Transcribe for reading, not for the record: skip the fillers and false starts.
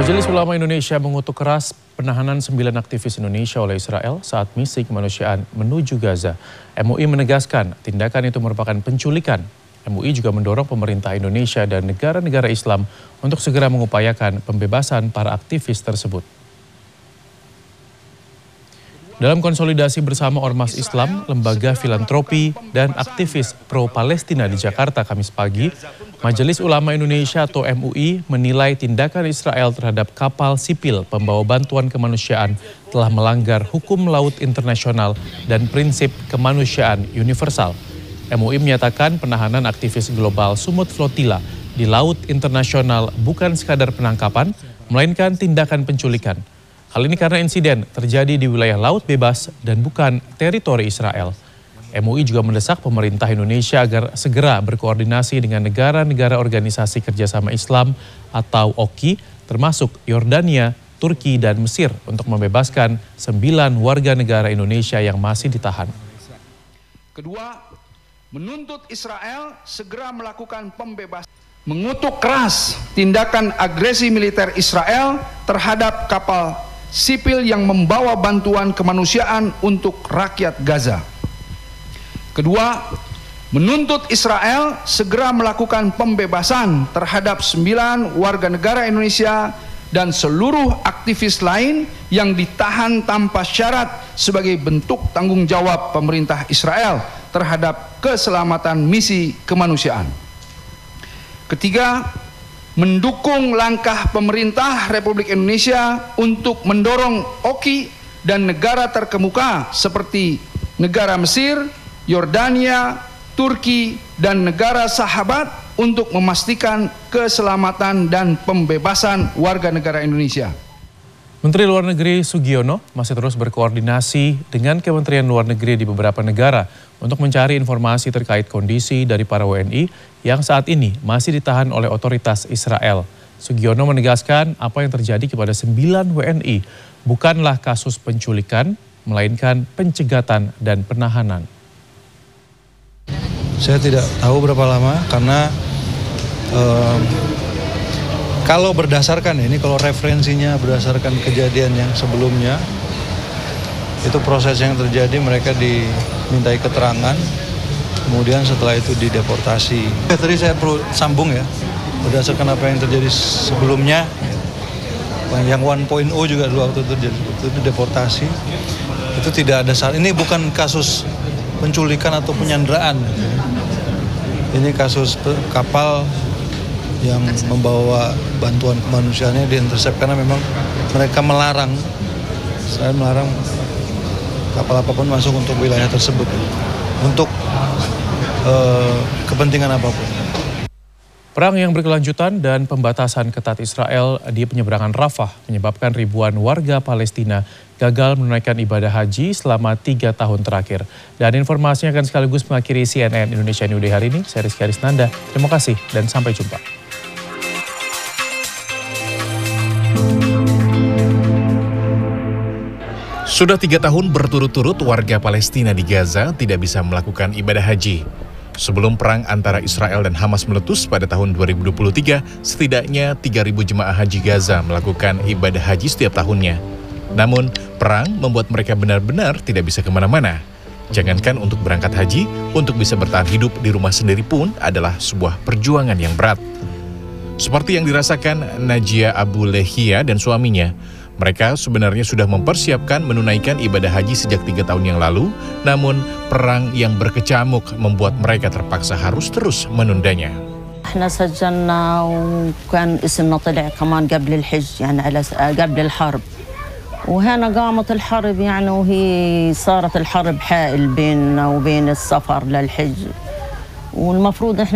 Majelis Ulama Indonesia mengutuk keras penahanan 9 aktivis Indonesia oleh Israel saat misi kemanusiaan menuju Gaza. MUI menegaskan tindakan itu merupakan penculikan. MUI juga mendorong pemerintah Indonesia dan negara-negara Islam untuk segera mengupayakan pembebasan para aktivis tersebut. Dalam konsolidasi bersama Ormas Islam, lembaga filantropi, dan aktivis pro-Palestina di Jakarta Kamis pagi, Majelis Ulama Indonesia atau MUI menilai tindakan Israel terhadap kapal sipil pembawa bantuan kemanusiaan telah melanggar hukum laut internasional dan prinsip kemanusiaan universal. MUI menyatakan penahanan aktivis global Sumut Flotilla di laut internasional bukan sekadar penangkapan, melainkan tindakan penculikan. Hal ini karena insiden terjadi di wilayah laut bebas dan bukan teritori Israel. MUI juga mendesak pemerintah Indonesia agar segera berkoordinasi dengan negara-negara organisasi kerjasama Islam atau OKI, termasuk Yordania, Turki, dan Mesir untuk membebaskan 9 warga negara Indonesia yang masih ditahan. Kedua, menuntut Israel segera melakukan pembebasan. Mengutuk keras tindakan agresi militer Israel terhadap kapal sipil yang membawa bantuan kemanusiaan untuk rakyat Gaza. Kedua, menuntut Israel segera melakukan pembebasan terhadap 9 warga negara Indonesia dan seluruh aktivis lain yang ditahan tanpa syarat sebagai bentuk tanggung jawab pemerintah Israel terhadap keselamatan misi kemanusiaan. Ketiga, mendukung langkah pemerintah Republik Indonesia untuk mendorong OKI dan negara terkemuka seperti negara Mesir, Yordania, Turki, dan negara sahabat untuk memastikan keselamatan dan pembebasan warga negara Indonesia. Menteri Luar Negeri Sugiono masih terus berkoordinasi dengan Kementerian Luar Negeri di beberapa negara untuk mencari informasi terkait kondisi dari para WNI yang saat ini masih ditahan oleh otoritas Israel. Sugiono menegaskan apa yang terjadi kepada 9 WNI bukanlah kasus penculikan, melainkan pencegatan dan penahanan. Saya tidak tahu berapa lama karena kalau berdasarkan ini, kalau referensinya berdasarkan kejadian yang sebelumnya, itu proses yang terjadi mereka dimintai keterangan, kemudian setelah itu dideportasi. Tadi saya perlu sambung ya, berdasarkan apa yang terjadi sebelumnya, yang 1.0 juga dulu waktu itu deportasi, itu tidak ada saat ini bukan kasus penculikan atau penyanderaan. Ini kasus kapal yang membawa bantuan kemanusiaannya diintersep karena memang mereka melarang, saya melarang kapal apapun masuk untuk wilayah tersebut untuk kepentingan apapun. Perang yang berkelanjutan dan pembatasan ketat Israel di penyeberangan Rafah menyebabkan ribuan warga Palestina gagal menunaikan ibadah haji selama 3 tahun terakhir. Dan informasinya akan sekaligus mengakhiri CNN Indonesia New Day hari ini. Saya Rizky Arisnanda, terima kasih dan sampai jumpa. Sudah 3 tahun berturut-turut warga Palestina di Gaza tidak bisa melakukan ibadah haji. Sebelum perang antara Israel dan Hamas meletus pada tahun 2023, setidaknya 3.000 jemaah haji Gaza melakukan ibadah haji setiap tahunnya. Namun, perang membuat mereka benar-benar tidak bisa kemana-mana. Jangankan untuk berangkat haji, untuk bisa bertahan hidup di rumah sendiri pun adalah sebuah perjuangan yang berat. Seperti yang dirasakan Najia Abu Lehia dan suaminya, mereka sebenarnya sudah mempersiapkan menunaikan ibadah haji sejak 3 tahun yang lalu, namun perang yang berkecamuk membuat mereka terpaksa harus terus menundanya. احنا سجلنا وكان اسمنا طلع كمان قبل الحج يعني على قبل الحرب وهنا قامت الحرب يعني وهي صارت الحرب حائل بيننا وبين السفر للحج والمفروض احنا